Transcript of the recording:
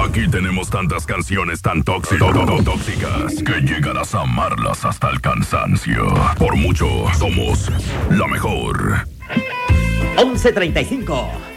Aquí tenemos tantas canciones tan tóxicas que llegarás a amarlas hasta el cansancio. Por mucho, somos la mejor. 11:35.